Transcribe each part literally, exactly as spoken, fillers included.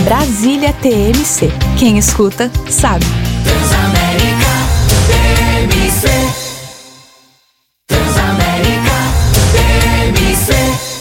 Brasília T M C. Quem escuta, sabe. Transamérica T M C. Transamérica T M C.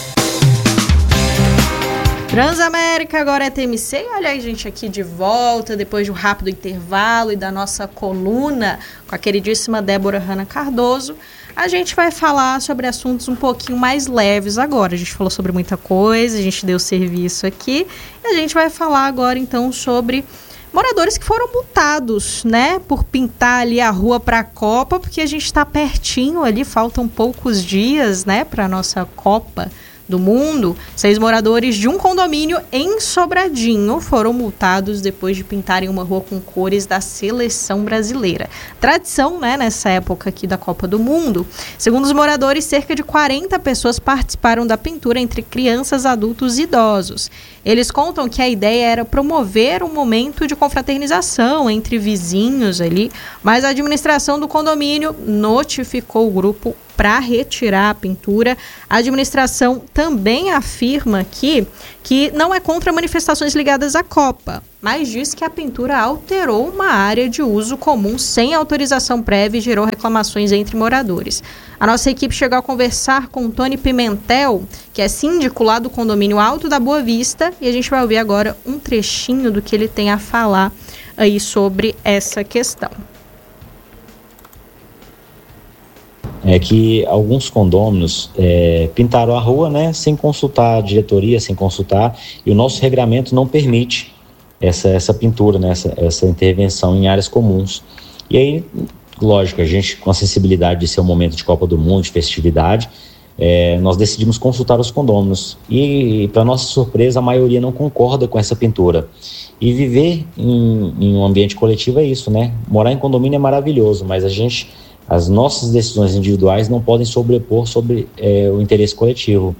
Transamérica agora é T M C. Olha aí, gente, aqui de volta, depois de um rápido intervalo e da nossa coluna com a queridíssima Débora Hanna Cardoso. A gente vai falar sobre assuntos um pouquinho mais leves agora. A gente falou sobre muita coisa, a gente deu serviço aqui. E a gente vai falar agora, então, sobre moradores que foram multados, né? Por pintar ali a rua para a Copa, porque a gente está pertinho ali, faltam poucos dias, né? Para a nossa Copa do Mundo. Seis moradores de um condomínio em Sobradinho foram multados depois de pintarem uma rua com cores da seleção brasileira. Tradição, né, nessa época aqui da Copa do Mundo. Segundo os moradores, cerca de quarenta pessoas participaram da pintura, entre crianças, adultos e idosos. Eles contam que a ideia era promover um momento de confraternização entre vizinhos ali, mas a administração do condomínio notificou o grupo para retirar a pintura. A administração também afirma aqui que não é contra manifestações ligadas à Copa, mas diz que a pintura alterou uma área de uso comum sem autorização prévia e gerou reclamações entre moradores. A nossa equipe chegou a conversar com Tony Pimentel, que é síndico lá do condomínio Alto da Boa Vista, e a gente vai ouvir agora um trechinho do que ele tem a falar aí sobre essa questão. É que alguns condôminos é, pintaram a rua, né, sem consultar a diretoria, sem consultar, e o nosso regramento não permite essa, essa pintura, né, essa, essa intervenção em áreas comuns. E aí, lógico, a gente, com a sensibilidade de ser um momento de Copa do Mundo, de festividade, é, nós decidimos consultar os condôminos. E, para nossa surpresa, a maioria não concorda com essa pintura. E viver em, em um ambiente coletivo é isso, né? Morar em condomínio é maravilhoso, mas a gente... As nossas decisões individuais não podem sobrepor sobre é, o interesse coletivo.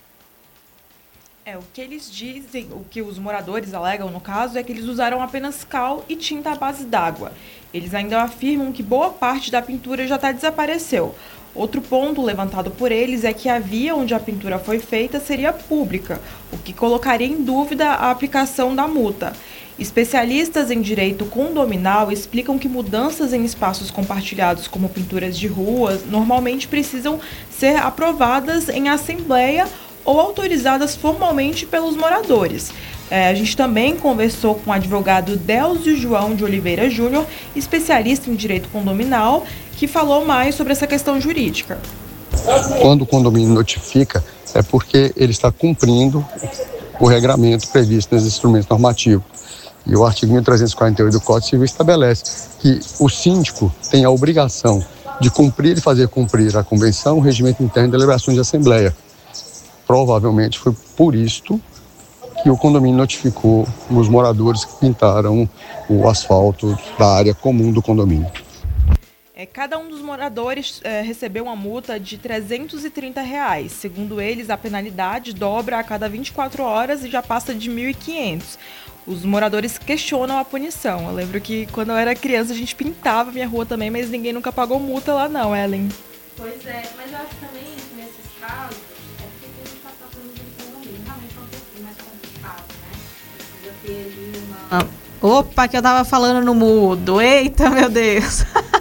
É, o que eles dizem, o que os moradores alegam no caso, é que eles usaram apenas cal e tinta à base d'água. Eles ainda afirmam que boa parte da pintura já até desapareceu. Outro ponto levantado por eles é que a via onde a pintura foi feita seria pública, o que colocaria em dúvida a aplicação da multa. Especialistas em direito condominal explicam que mudanças em espaços compartilhados, como pinturas de ruas, normalmente precisam ser aprovadas em assembleia ou autorizadas formalmente pelos moradores. É, a gente também conversou com o advogado Délcio João de Oliveira Júnior, especialista em direito condominal, que falou mais sobre essa questão jurídica. Quando o condomínio notifica, é porque ele está cumprindo o regramento previsto nos instrumentos normativos. E o artigo mil trezentos e quarenta e oito do Código Civil estabelece que o síndico tem a obrigação de cumprir e fazer cumprir a convenção, o regimento interno de deliberações de assembleia. Provavelmente foi por isto que o condomínio notificou os moradores que pintaram o asfalto da área comum do condomínio. É, cada um dos moradores é, recebeu uma multa de trezentos e trinta reais. Segundo eles, a penalidade dobra a cada vinte e quatro horas e já passa de mil e quinhentos. Os moradores questionam a punição. Eu lembro que quando eu era criança a gente pintava a minha rua também, mas ninguém nunca pagou multa lá não, Ellen. Pois é, mas eu acho também que nesses casos, é porque a gente está tratando de um condomínio, realmente é um pouquinho mais complicado, né? Precisa ter ali uma... Ah. Opa, que eu tava falando no mudo. Eita, meu Deus.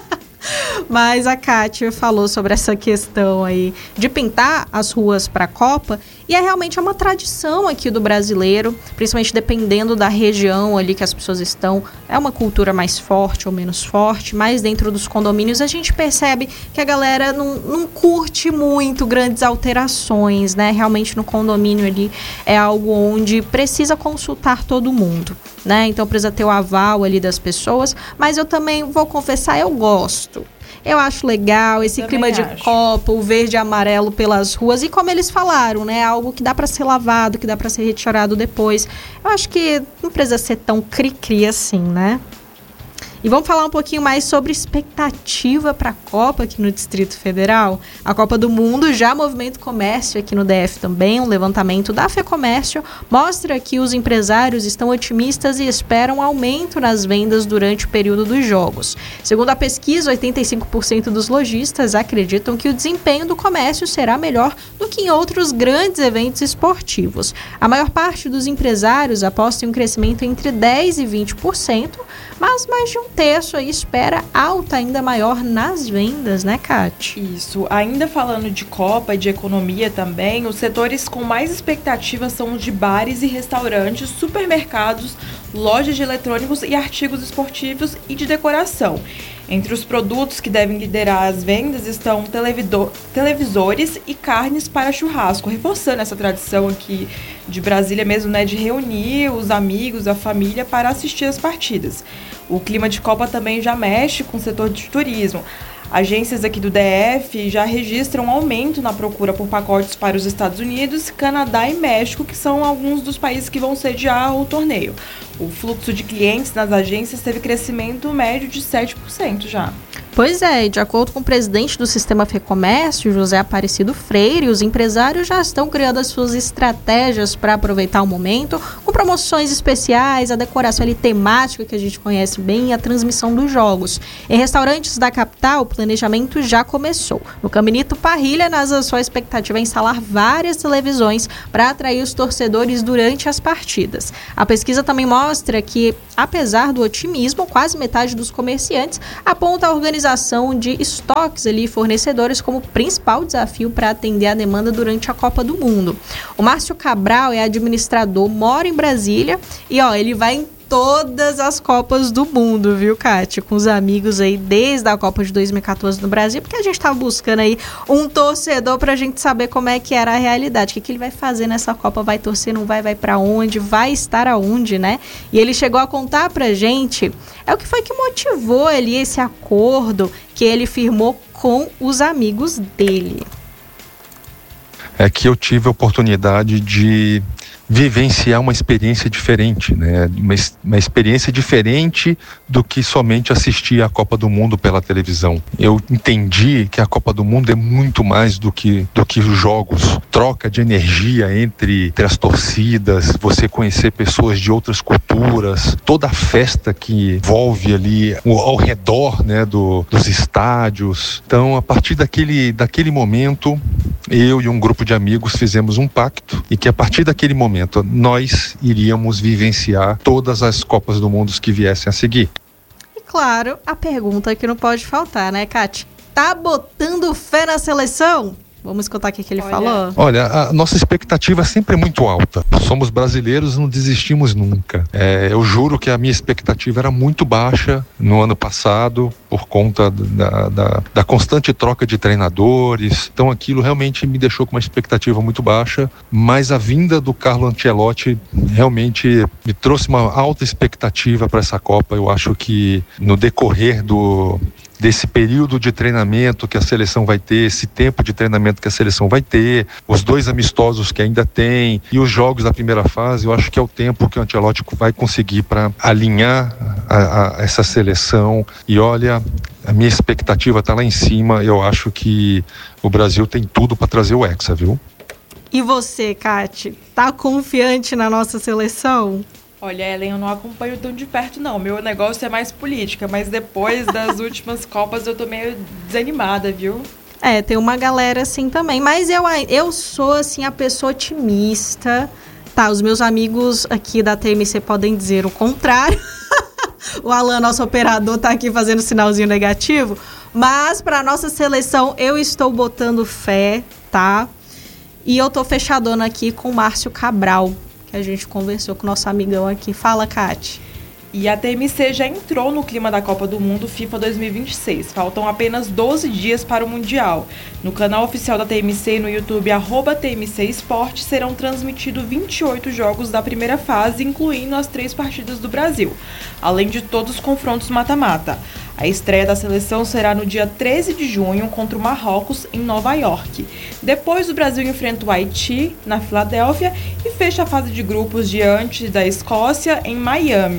Mas a Kátia falou sobre essa questão aí de pintar as ruas para a Copa, e é realmente uma tradição aqui do brasileiro, principalmente dependendo da região ali que as pessoas estão, é uma cultura mais forte ou menos forte, mas dentro dos condomínios a gente percebe que a galera não, não curte muito grandes alterações, né? Realmente no condomínio ali é algo onde precisa consultar todo mundo, né? Então precisa ter o aval ali das pessoas, mas eu também vou confessar, eu gosto. Eu acho legal esse Também clima de acho. Copa, o verde e amarelo pelas ruas. E como eles falaram, né? Algo que dá para ser lavado, que dá para ser retirado depois. Eu acho que não precisa ser tão cri-cri assim, né? E vamos falar um pouquinho mais sobre expectativa para a Copa aqui no Distrito Federal. A Copa do Mundo já movimenta o comércio aqui no D F também. Um levantamento da FEComércio mostra que os empresários estão otimistas e esperam aumento nas vendas durante o período dos jogos. Segundo a pesquisa, oitenta e cinco por cento dos lojistas acreditam que o desempenho do comércio será melhor do que em outros grandes eventos esportivos. A maior parte dos empresários aposta em um crescimento entre dez e vinte por cento, mas mais de um terço aí espera alta ainda maior nas vendas, né, Kate? Isso. Ainda falando de Copa e de economia também, os setores com mais expectativas são os de bares e restaurantes, supermercados, lojas de eletrônicos e artigos esportivos e de decoração. Entre os produtos que devem liderar as vendas estão televidor, televisores e carnes para churrasco, reforçando essa tradição aqui de Brasília mesmo, né, de reunir os amigos, a família para assistir as partidas. O clima de Copa também já mexe com o setor de turismo. Agências aqui do D F já registram um aumento na procura por pacotes para os Estados Unidos, Canadá e México, que são alguns dos países que vão sediar o torneio. O fluxo de clientes nas agências teve crescimento médio de sete por cento já. Pois é, e de acordo com o presidente do Sistema FEComércio, José Aparecido Freire, os empresários já estão criando as suas estratégias para aproveitar o momento, com promoções especiais, a decoração ali temática que a gente conhece bem e a transmissão dos jogos. Em restaurantes da capital, o planejamento já começou. No Caminito Parrilha, NASA, sua expectativa é instalar várias televisões para atrair os torcedores durante as partidas. A pesquisa também mostra que, apesar do otimismo, quase metade dos comerciantes aponta a organização de estoques ali, fornecedores, como principal desafio para atender a demanda durante a Copa do Mundo. O Márcio Cabral é administrador, mora em Brasília e ó, ele vai em todas as Copas do Mundo, viu, Kátia? Com os amigos aí desde a Copa de dois mil e quatorze no Brasil, porque a gente estava buscando aí um torcedor pra gente saber como é que era a realidade, o que, que ele vai fazer nessa Copa, vai torcer, não vai, vai pra onde, vai estar aonde, né? E ele chegou a contar pra gente é o que foi que motivou ali esse acordo que ele firmou com os amigos dele. É que eu tive a oportunidade de vivenciar uma experiência diferente, né? Uma, uma experiência diferente do que somente assistir a Copa do Mundo pela televisão. Eu entendi que a Copa do Mundo é muito mais do que, do que os jogos. Troca de energia entre, entre as torcidas, você conhecer pessoas de outras culturas, toda a festa que envolve ali ao redor, né, do, dos estádios. Então, a partir daquele, daquele momento, eu e um grupo de amigos fizemos um pacto e que a partir daquele momento nós iríamos vivenciar todas as Copas do Mundo que viessem a seguir. E claro, a pergunta que não pode faltar, né, Kate? Tá botando fé na seleção? Vamos escutar o que, que ele Olha. falou? Olha, a nossa expectativa sempre é muito alta. Somos brasileiros, não desistimos nunca. É, eu juro que a minha expectativa era muito baixa no ano passado, por conta da, da, da constante troca de treinadores. Então aquilo realmente me deixou com uma expectativa muito baixa, mas a vinda do Carlo Ancelotti realmente me trouxe uma alta expectativa para essa Copa. Eu acho que no decorrer do... desse período de treinamento que a seleção vai ter, esse tempo de treinamento que a seleção vai ter, os dois amistosos que ainda tem e os jogos da primeira fase, eu acho que é o tempo que o Ancelotti vai conseguir para alinhar a, a essa seleção. E olha, a minha expectativa está lá em cima. Eu acho que o Brasil tem tudo para trazer o Hexa, viu? E você, Kate, tá confiante na nossa seleção? Olha, Ellen, eu não acompanho tão de perto, não. Meu negócio é mais política, mas depois das últimas Copas eu tô meio desanimada, viu? É, tem uma galera assim também. Mas eu, eu sou, assim, a pessoa otimista. Tá, os meus amigos aqui da T M C podem dizer o contrário. O Alan, nosso operador, tá aqui fazendo sinalzinho negativo. Mas pra nossa seleção, eu estou botando fé, tá? E eu tô fechadona aqui com o Márcio Cabral, que a gente conversou com o nosso amigão aqui. Fala, Kate. E a T M C já entrou no clima da Copa do Mundo FIFA dois mil e vinte e seis. Faltam apenas doze dias para o Mundial. No canal oficial da T M C, no YouTube, arroba T M C Esporte, serão transmitidos vinte e oito jogos da primeira fase, incluindo as três partidas do Brasil, além de todos os confrontos mata-mata. A estreia da seleção será no dia treze de junho contra o Marrocos, em Nova York. Depois, o Brasil enfrenta o Haiti, na Filadélfia, e fecha a fase de grupos diante da Escócia, em Miami.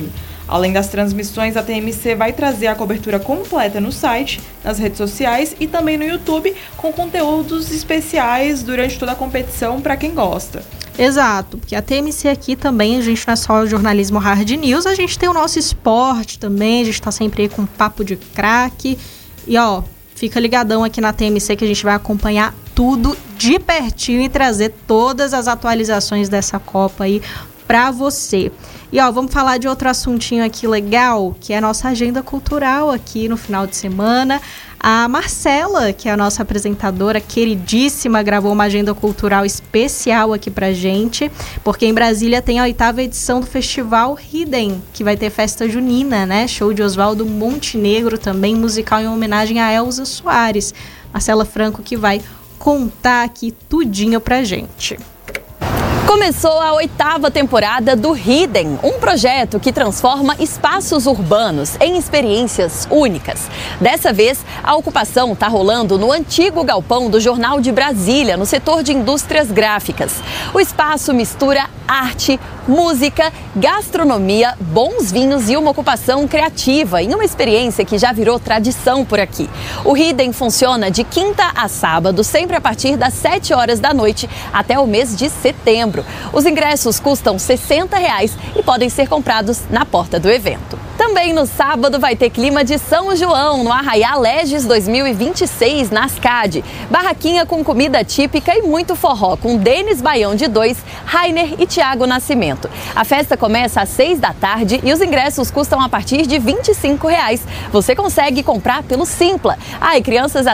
Além das transmissões, a T M C vai trazer a cobertura completa no site, nas redes sociais e também no YouTube, com conteúdos especiais durante toda a competição para quem gosta. Exato, porque a T M C aqui também, a gente não é só jornalismo hard news, a gente tem o nosso esporte também, a gente tá sempre aí com papo de craque. E ó, fica ligadão aqui na T M C que a gente vai acompanhar tudo de pertinho e trazer todas as atualizações dessa Copa aí pra você. E ó, vamos falar de outro assuntinho aqui legal, que é a nossa agenda cultural aqui no final de semana. A Marcela, que é a nossa apresentadora queridíssima, gravou uma agenda cultural especial aqui pra gente, porque em Brasília tem a oitava edição do Festival Hidden, que vai ter festa junina, né? Show de Oswaldo Montenegro também, musical em homenagem a Elza Soares. Marcela Franco que vai contar aqui tudinho pra gente. Começou a oitava temporada do Hidden, um projeto que transforma espaços urbanos em experiências únicas. Dessa vez, a ocupação está rolando no antigo galpão do Jornal de Brasília, no setor de indústrias gráficas. O espaço mistura arte, música, gastronomia, bons vinhos e uma ocupação criativa em uma experiência que já virou tradição por aqui. O Hidden funciona de quinta a sábado, sempre a partir das sete horas da noite até o mês de setembro. Os ingressos custam sessenta reais e podem ser comprados na porta do evento. Também no sábado vai ter clima de São João, no Arraiá Leges dois mil e vinte e seis, na Ascad. Barraquinha com comida típica e muito forró, com Denis Baião de dois, Rainer e Tiago Nascimento. A festa começa às seis da tarde e os ingressos custam a partir de vinte e cinco reais. Você consegue comprar pelo Simpla. Ah, e crianças até